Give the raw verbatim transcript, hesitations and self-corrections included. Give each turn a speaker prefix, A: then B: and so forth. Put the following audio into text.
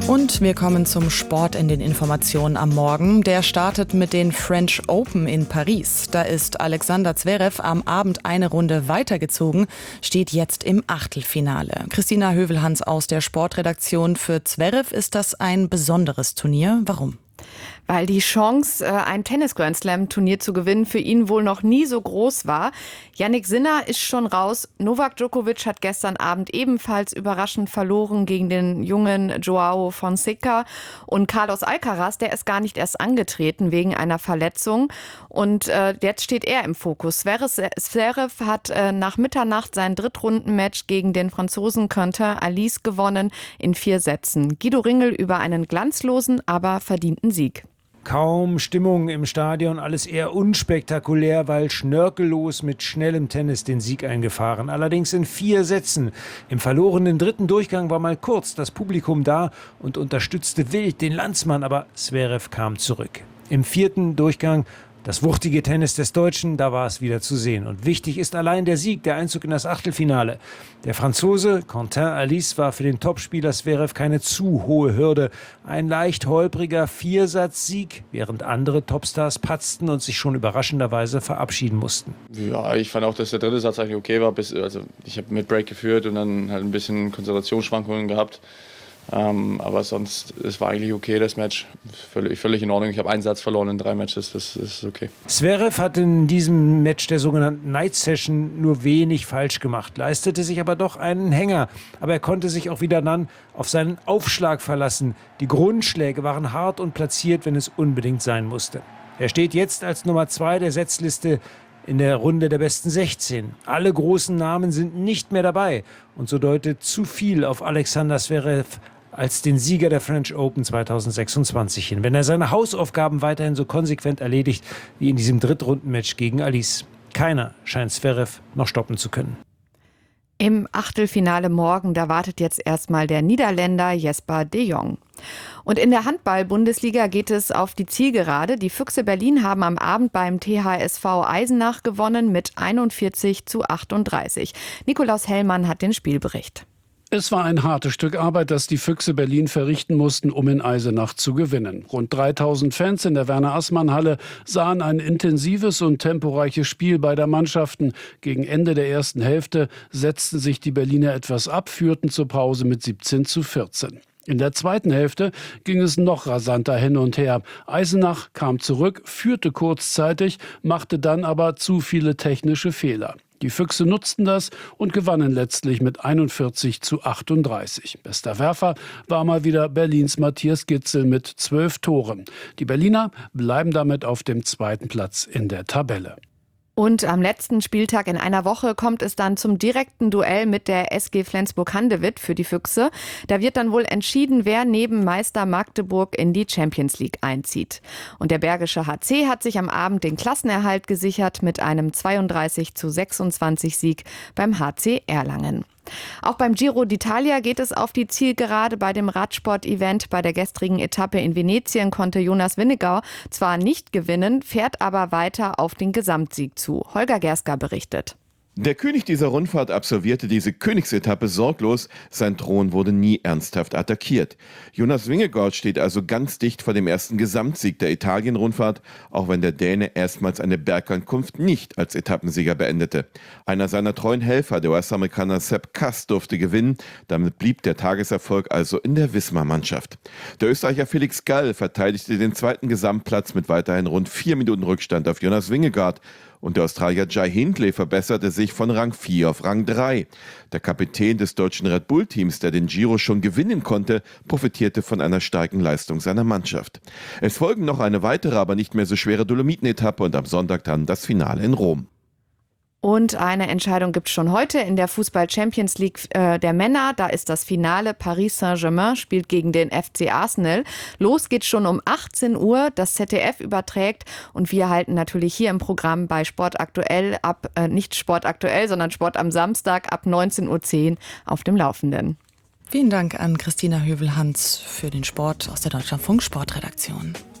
A: Und wir kommen zum Sport in den Informationen am Morgen. Der startet mit den French Open in Paris. Da ist Alexander Zverev am Abend eine Runde weitergezogen, steht jetzt im Achtelfinale. Christina Hövelhans aus der Sportredaktion. Für Zverev ist das ein besonderes Turnier. Warum?
B: Weil die Chance, ein Tennis-Grand-Slam-Turnier zu gewinnen, für ihn wohl noch nie so groß war. Yannick Sinner ist schon raus. Novak Djokovic hat gestern Abend ebenfalls überraschend verloren gegen den jungen Joao Fonseca. Und Carlos Alcaraz, der ist gar nicht erst angetreten wegen einer Verletzung. Und äh, jetzt steht er im Fokus. Zverev hat äh, nach Mitternacht sein Drittrundenmatch gegen den Franzosen Quentin Halys gewonnen in vier Sätzen. Guido Ringel über einen glanzlosen, aber verdienten Sieg.
C: Kaum Stimmung im Stadion, alles eher unspektakulär, weil schnörkellos mit schnellem Tennis den Sieg eingefahren. Allerdings in vier Sätzen. Im verlorenen dritten Durchgang war mal kurz das Publikum da und unterstützte wild den Landsmann, aber Zverev kam zurück. Im vierten Durchgang das wuchtige Tennis des Deutschen, da war es wieder zu sehen. Und wichtig ist allein der Sieg, der Einzug in das Achtelfinale. Der Franzose Quentin Halys war für den Topspieler Zverev keine zu hohe Hürde. Ein leicht holpriger Viersatzsieg, während andere Topstars patzten und sich schon überraschenderweise verabschieden mussten.
D: Ja, ich fand auch, dass der dritte Satz eigentlich okay war. Bis, also ich habe mit Break geführt und dann halt ein bisschen Konzentrationsschwankungen gehabt. Ähm, aber sonst, es war eigentlich okay, das Match. Völlig, völlig in Ordnung. Ich habe einen Satz verloren in drei Matches, das ist okay.
C: Zverev hat in diesem Match der sogenannten Night Session nur wenig falsch gemacht, leistete sich aber doch einen Hänger. Aber er konnte sich auch wieder dann auf seinen Aufschlag verlassen. Die Grundschläge waren hart und platziert, wenn es unbedingt sein musste. Er steht jetzt als Nummer zwei der Setzliste in der Runde der besten sechzehn. Alle großen Namen sind nicht mehr dabei. Und so deutet zu viel auf Alexander Zverev als den Sieger der French Open zweitausendsechsundzwanzig hin, wenn er seine Hausaufgaben weiterhin so konsequent erledigt wie in diesem Drittrundenmatch gegen Halys. Keiner scheint Zverev noch stoppen zu können.
B: Im Achtelfinale morgen, da wartet jetzt erstmal der Niederländer Jesper de Jong. Und in der Handball-Bundesliga geht es auf die Zielgerade. Die Füchse Berlin haben am Abend beim T H S V Eisenach gewonnen mit einundvierzig zu achtunddreißig. Nikolaus Hellmann hat den Spielbericht.
E: Es war ein hartes Stück Arbeit, das die Füchse Berlin verrichten mussten, um in Eisenach zu gewinnen. Rund dreitausend Fans in der Werner-Assmann-Halle sahen ein intensives und temporeiches Spiel beider Mannschaften. Gegen Ende der ersten Hälfte setzten sich die Berliner etwas ab, führten zur Pause mit siebzehn zu vierzehn. In der zweiten Hälfte ging es noch rasanter hin und her. Eisenach kam zurück, führte kurzzeitig, machte dann aber zu viele technische Fehler. Die Füchse nutzten das und gewannen letztlich mit einundvierzig zu achtunddreißig. Bester Werfer war mal wieder Berlins Matthias Gitzel mit zwölf Toren. Die Berliner bleiben damit auf dem zweiten Platz in der Tabelle.
B: Und am letzten Spieltag in einer Woche kommt es dann zum direkten Duell mit der S G Flensburg-Handewitt für die Füchse. Da wird dann wohl entschieden, wer neben Meister Magdeburg in die Champions League einzieht. Und der Bergische H C hat sich am Abend den Klassenerhalt gesichert mit einem zweiunddreißig zu sechsundzwanzig Sieg beim H C Erlangen. Auch beim Giro d'Italia geht es auf die Zielgerade. Bei dem Radsport-Event bei der gestrigen Etappe in Venetien konnte Jonas Vingegaard zwar nicht gewinnen, fährt aber weiter auf den Gesamtsieg zu. Holger Gerska berichtet.
F: Der König dieser Rundfahrt absolvierte diese Königsetappe sorglos. Sein Thron wurde nie ernsthaft attackiert. Jonas Vingegaard steht also ganz dicht vor dem ersten Gesamtsieg der Italien-Rundfahrt, auch wenn der Däne erstmals eine Bergankunft nicht als Etappensieger beendete. Einer seiner treuen Helfer, der U S-Amerikaner Sepp Kuss, durfte gewinnen. Damit blieb der Tageserfolg also in der Wismar-Mannschaft. Der Österreicher Felix Gall verteidigte den zweiten Gesamtplatz mit weiterhin rund vier Minuten Rückstand auf Jonas Vingegaard. Und der Australier Jai Hindley verbesserte sich von Rang vier auf Rang drei. Der Kapitän des deutschen Red Bull-Teams, der den Giro schon gewinnen konnte, profitierte von einer starken Leistung seiner Mannschaft. Es folgen noch eine weitere, aber nicht mehr so schwere Dolomiten-Etappe und am Sonntag dann das Finale in Rom.
B: Und eine Entscheidung gibt es schon heute in der Fußball-Champions League äh, der Männer. Da ist das Finale. Paris Saint-Germain spielt gegen den F C Arsenal. Los geht's schon um achtzehn Uhr. Das Z D F überträgt. Und wir halten natürlich hier im Programm bei Sport aktuell ab, äh, nicht Sport aktuell, sondern Sport am Samstag ab neunzehn Uhr zehn auf dem Laufenden.
A: Vielen Dank an Christina Hövelhans für den Sport aus der Deutschlandfunk Sportredaktion.